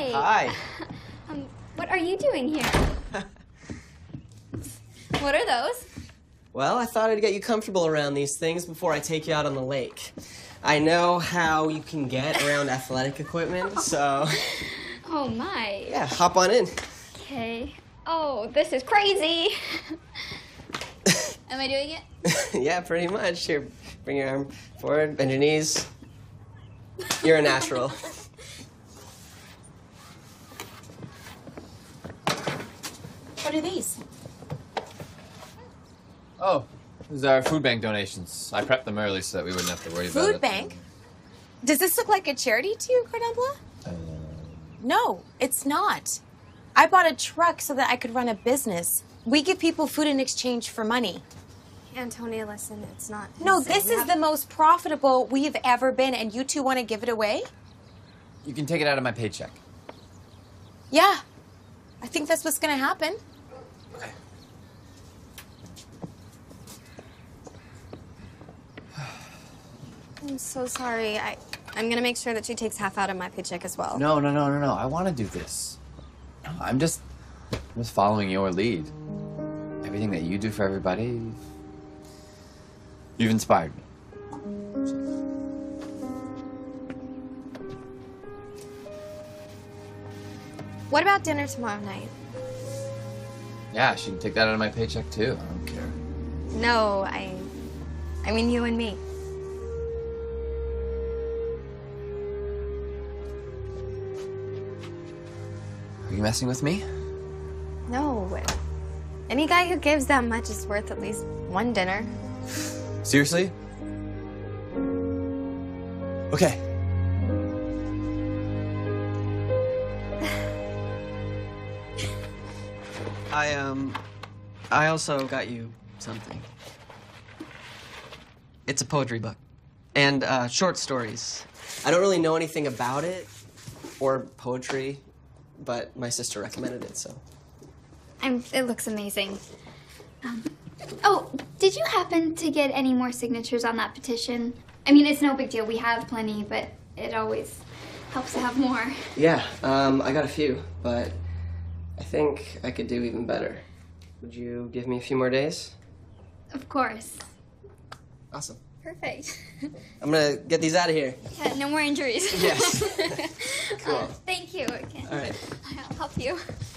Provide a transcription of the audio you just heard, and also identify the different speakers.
Speaker 1: Hi.
Speaker 2: Hi.
Speaker 1: What are you doing here? What are those?
Speaker 2: Well, I thought I'd get you comfortable around these things before I take you out on the lake. I know how you can get around athletic equipment, so...
Speaker 1: Oh, my.
Speaker 2: Yeah, hop on in.
Speaker 1: Okay. Oh, this is crazy. Am I doing it?
Speaker 2: Yeah, pretty much. Here, bring your arm forward, bend your knees. You're a natural.
Speaker 3: What are these?
Speaker 4: Oh, these are food bank donations. I prepped them early so that we wouldn't have to worry about it.
Speaker 3: Food bank? Does this look like a charity to you, Cordon Bleu? No, it's not. I bought a truck so that I could run a business. We give people food in exchange for money.
Speaker 5: Antonia, listen, it's not...
Speaker 3: No, this is the most profitable we've ever been, and you two want to give it away?
Speaker 4: You can take it out of my paycheck.
Speaker 3: Yeah. I think that's what's going to happen.
Speaker 4: Okay.
Speaker 5: I'm so sorry. I'm going to make sure that she takes half out of my paycheck as well.
Speaker 4: No. I want to do this. No, I'm just following your lead. Everything that you do for everybody, you've inspired me.
Speaker 5: What about dinner tomorrow night?
Speaker 4: Yeah, she can take that out of my paycheck too. I don't care.
Speaker 5: No, I mean you and me.
Speaker 4: Are you messing with me?
Speaker 5: No. Any guy who gives that much is worth at least one dinner.
Speaker 4: Seriously? Okay.
Speaker 2: I also got you something. It's a poetry book. And, short stories. I don't really know anything about it, or poetry, but my sister recommended it, so.
Speaker 1: It looks amazing. Oh, did you happen to get any more signatures on that petition? I mean, it's no big deal. We have plenty, but it always helps to have more.
Speaker 2: Yeah, I got a few, but I think I could do even better. Would you give me a few more days?
Speaker 1: Of course.
Speaker 2: Awesome.
Speaker 1: Perfect.
Speaker 2: I'm gonna get these out of here.
Speaker 1: Yeah, no more injuries.
Speaker 2: Yes. Cool.
Speaker 1: Thank you again.
Speaker 2: All right.
Speaker 1: I'll help you.